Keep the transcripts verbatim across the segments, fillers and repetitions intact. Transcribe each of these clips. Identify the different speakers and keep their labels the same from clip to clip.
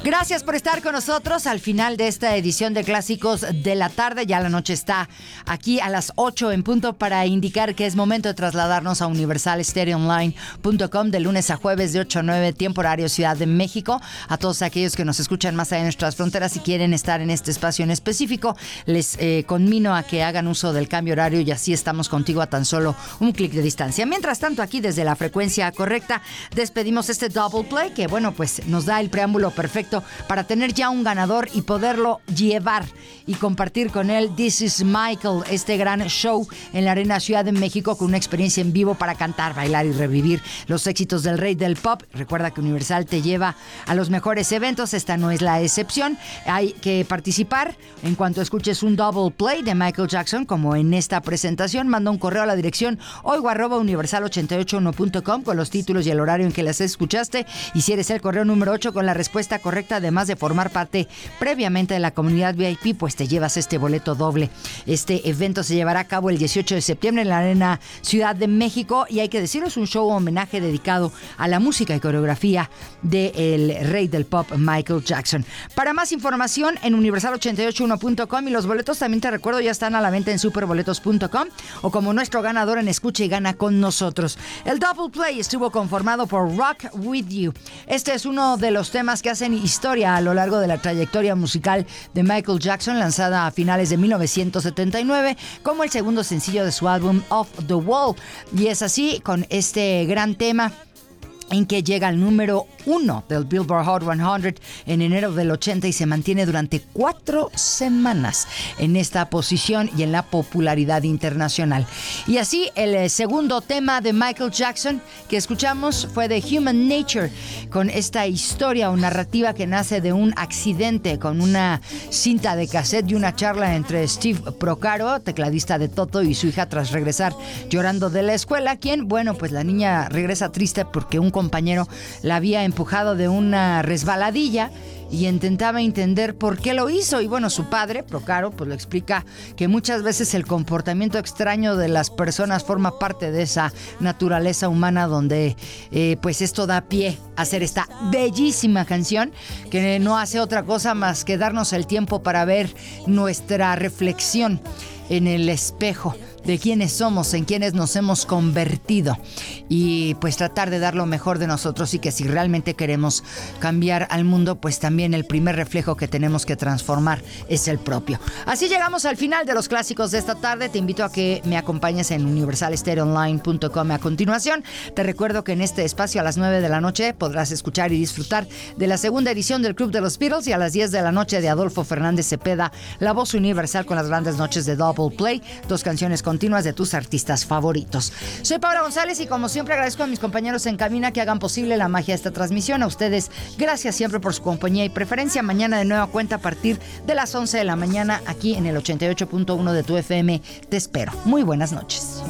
Speaker 1: Gracias por estar con nosotros al final de esta edición de Clásicos de la Tarde. Ya la noche está aquí a las ocho en punto para indicar que es momento de trasladarnos a universal stereo online punto com de lunes a jueves de ocho a nueve, tiempo horario Ciudad de México. A todos aquellos que nos escuchan más allá de nuestras fronteras y quieren estar en este espacio en específico, les eh, conmino a que hagan uso del cambio horario y así estamos contigo a tan solo un clic de distancia. Mientras tanto, aquí desde la frecuencia correcta, despedimos este double play que, bueno, pues nos da el preámbulo perfecto para tener ya un ganador y poderlo llevar y compartir con él This is Michael, este gran show en la Arena Ciudad de México con una experiencia en vivo para cantar, bailar y revivir los éxitos del rey del pop. Recuerda que Universal te lleva a los mejores eventos, esta no es la excepción. Hay que participar en cuanto escuches un double play de Michael Jackson, como en esta presentación. Manda un correo a la dirección oigo arroba universal ochenta y ocho uno punto com con los títulos y el horario en que las escuchaste, y si eres el correo número ocho con la respuesta correcta, además de formar parte previamente de la comunidad V I P, pues te llevas este boleto doble. Este evento se llevará a cabo el dieciocho de septiembre en la Arena Ciudad de México y hay que decirlo, es un show homenaje dedicado a la música y coreografía del rey del pop Michael Jackson. Para más información en universal ochenta y ocho uno punto com, y los boletos también te recuerdo ya están a la venta en superboletos punto com o como nuestro ganador en Escucha y Gana con nosotros. El double play estuvo conformado por Rock With You. Este es uno de los temas que hacen historia a lo largo de la trayectoria musical de Michael Jackson, lanzada a finales de mil novecientos setenta y nueve como el segundo sencillo de su álbum Off the Wall. Y es así con este gran tema en que llega al número uno del Billboard Hot cien en enero del ochenta y se mantiene durante cuatro semanas en esta posición y en la popularidad internacional. Y así el segundo tema de Michael Jackson que escuchamos fue de Human Nature, con esta historia o narrativa que nace de un accidente con una cinta de cassette y una charla entre Steve Procaro, tecladista de Toto, y su hija tras regresar llorando de la escuela, quien, bueno, pues la niña regresa triste porque un compañero la había empujado de una resbaladilla y intentaba entender por qué lo hizo. Y bueno, su padre, Procaro, pues le explica que muchas veces el comportamiento extraño de las personas forma parte de esa naturaleza humana donde eh, pues esto da pie a hacer esta bellísima canción que no hace otra cosa más que darnos el tiempo para ver nuestra reflexión en el espejo de quiénes somos, en quiénes nos hemos convertido, y pues tratar de dar lo mejor de nosotros, y que si realmente queremos cambiar al mundo, pues también el primer reflejo que tenemos que transformar es el propio. Así llegamos al final de los clásicos de esta tarde. Te invito a que me acompañes en universal stereo online punto com a continuación. Te recuerdo que en este espacio a las nueve de la noche podrás escuchar y disfrutar de la segunda edición del Club de los Beatles, y a las diez de la noche de Adolfo Fernández Cepeda, la voz universal con las grandes noches de Double Play, dos canciones continuas de tus artistas favoritos. Soy Paula González y como siempre agradezco a mis compañeros en cabina que hagan posible la magia de esta transmisión. A ustedes, gracias siempre por su compañía y preferencia. Mañana de nueva cuenta a partir de las once de la mañana aquí en el ochenta y ocho punto uno de tu F M. Te espero. Muy buenas noches.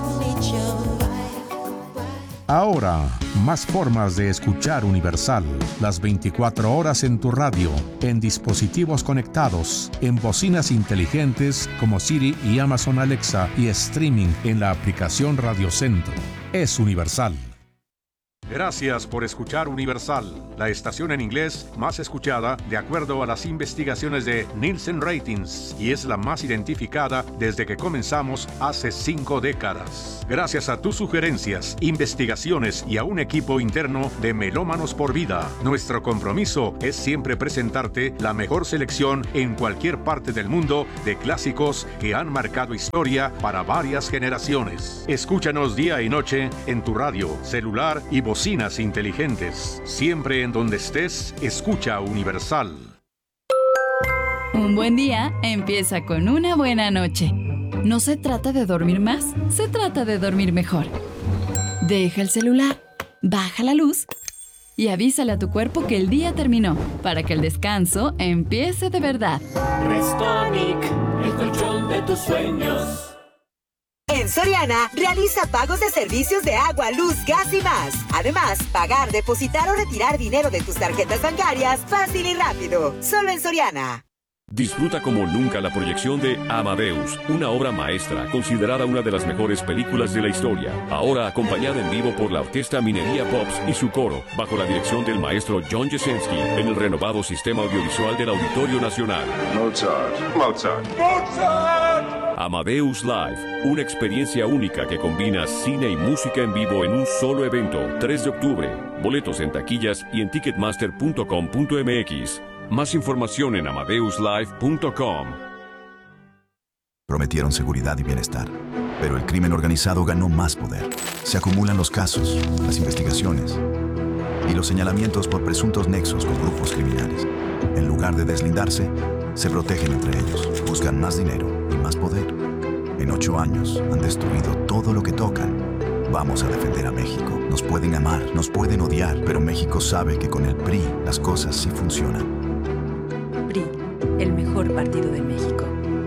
Speaker 2: Ahora, más formas de escuchar Universal. Las veinticuatro horas en tu radio, en dispositivos conectados, en bocinas inteligentes como Siri y Amazon Alexa, y streaming en la aplicación Radio Centro. Es Universal. Gracias por escuchar Universal, la estación en inglés más escuchada de acuerdo a las investigaciones de Nielsen Ratings, y es la más identificada desde que comenzamos hace cinco décadas. Gracias a tus sugerencias, investigaciones y a un equipo interno de Melómanos por Vida, nuestro compromiso es siempre presentarte la mejor selección en cualquier parte del mundo de clásicos que han marcado historia para varias generaciones. Escúchanos día y noche en tu radio, celular y voz. Bocinas inteligentes. Siempre en donde estés, escucha Universal.
Speaker 3: Un buen día empieza con una buena noche. No se trata de dormir más, se trata de dormir mejor. Deja el celular, baja la luz y avísale a tu cuerpo que el día terminó, para que el descanso empiece de verdad.
Speaker 4: Restonic, el colchón de tus sueños.
Speaker 5: En Soriana, realiza pagos de servicios de agua, luz, gas y más. Además, pagar, depositar o retirar dinero de tus tarjetas bancarias fácil y rápido. Solo en Soriana.
Speaker 6: Disfruta como nunca la proyección de Amadeus, una obra maestra considerada una de las mejores películas de la historia. Ahora acompañada en vivo por la Orquesta Minería Pops y su coro, bajo la dirección del maestro John Jasenski, en el renovado sistema audiovisual del Auditorio Nacional.
Speaker 7: Mozart. Mozart. Mozart.
Speaker 6: Amadeus Live, una experiencia única que combina cine y música en vivo en un solo evento. tres de octubre. Boletos en taquillas y en ticketmaster punto com punto m x. Más información en amadeus live punto com.
Speaker 8: Prometieron seguridad y bienestar, pero el crimen organizado ganó más poder. Se acumulan los casos, las investigaciones y los señalamientos por presuntos nexos con grupos criminales. En lugar de deslindarse, se protegen entre ellos, buscan más dinero y más poder. En ocho años han destruido todo lo que tocan. Vamos a defender a México. Nos pueden amar, nos pueden odiar, pero México sabe que con el P R I las cosas sí funcionan.
Speaker 9: P R I, el mejor partido de México.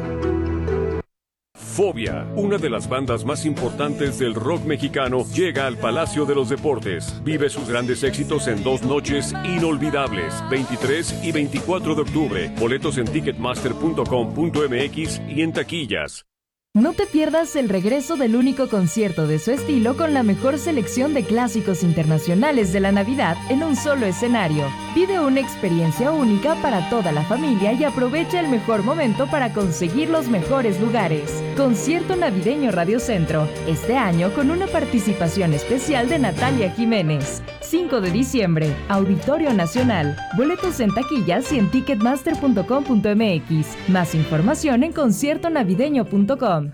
Speaker 6: Fobia, una de las bandas más importantes del rock mexicano, llega al Palacio de los Deportes. Vive sus grandes éxitos en dos noches inolvidables, veintitrés y veinticuatro de octubre. Boletos en ticketmaster punto com punto m x y en taquillas.
Speaker 10: No te pierdas el regreso del único concierto de su estilo con la mejor selección de clásicos internacionales de la Navidad en un solo escenario. Vive una experiencia única para toda la familia y aprovecha el mejor momento para conseguir los mejores lugares. Concierto Navideño Radio Centro, este año con una participación especial de Natalia Jiménez. cinco de diciembre, Auditorio Nacional. Boletos en taquillas y en ticketmaster punto com punto m x. Más información en concierto navideño punto com.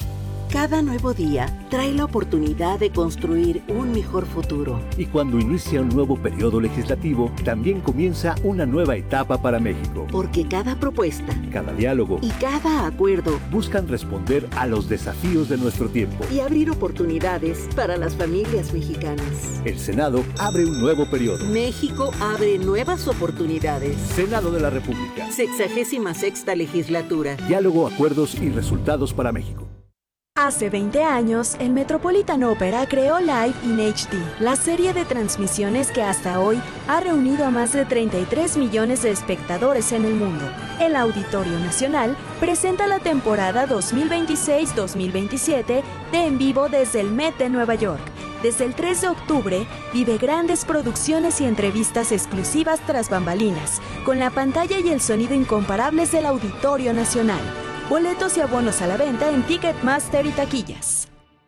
Speaker 11: Cada nuevo día trae la oportunidad de construir un mejor futuro.
Speaker 12: Y cuando inicia un nuevo periodo legislativo, también comienza una nueva etapa para México.
Speaker 11: Porque cada propuesta,
Speaker 12: cada diálogo
Speaker 11: y cada acuerdo
Speaker 12: buscan responder a los desafíos de nuestro tiempo
Speaker 11: y abrir oportunidades para las familias mexicanas.
Speaker 12: El Senado abre un nuevo periodo.
Speaker 11: México abre nuevas oportunidades.
Speaker 12: Senado de la República.
Speaker 11: Sexagésima sexta legislatura.
Speaker 12: Diálogo, acuerdos y resultados para México.
Speaker 13: Hace veinte años, el Metropolitan Opera creó Live in H D, la serie de transmisiones que hasta hoy ha reunido a más de treinta y tres millones de espectadores en el mundo. El Auditorio Nacional presenta la temporada dos mil veintiséis dos mil veintisiete de En Vivo desde el Met de Nueva York. Desde el tres de octubre, vive grandes producciones y entrevistas exclusivas tras bambalinas, con la pantalla y el sonido incomparables del Auditorio Nacional. Boletos y abonos a la venta en Ticketmaster y taquillas.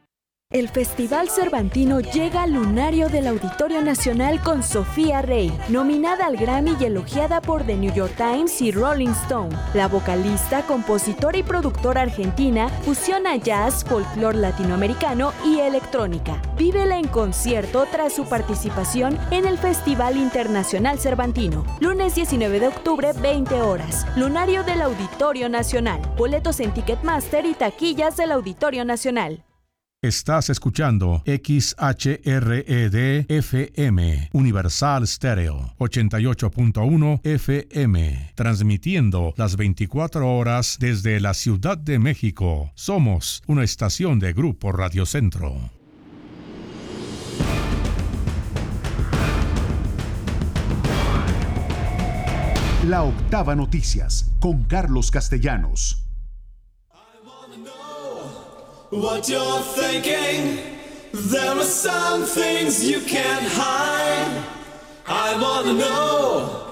Speaker 13: El Festival Cervantino llega al lunario del Auditorio Nacional con Sofía Rey, nominada al Grammy y elogiada por The New York Times y Rolling Stone. La vocalista, compositora y productora argentina fusiona jazz, folclore latinoamericano y electrónica. Vívela en concierto tras su participación en el Festival Internacional Cervantino. Lunes diecinueve de octubre, veinte horas. Lunario del Auditorio Nacional. Boletos en Ticketmaster y taquillas del Auditorio Nacional.
Speaker 2: Estás escuchando X H R E D F M, Universal Stereo, ochenta y ocho punto uno F M, transmitiendo las veinticuatro horas desde la Ciudad de México. Somos una estación de Grupo Radio Centro.
Speaker 14: La Octava Noticias, con Carlos Castellanos.
Speaker 4: What you're thinking, there are some things you can't hide. I wanna know